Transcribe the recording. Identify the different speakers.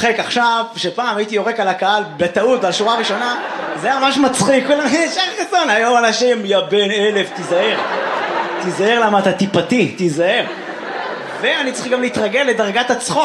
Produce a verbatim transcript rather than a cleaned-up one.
Speaker 1: צוחק עכשיו, שפעם הייתי יורק על הקהל בטעות, על שורה ראשונה, זה היה ממש מצחיק, כולם, שי חסון, היום על השם, יא בן אלף, תיזהר. תיזהר למה אתה טיפתי, תיזהר. ואני צריך גם להתרגל לדרגת הצחוק.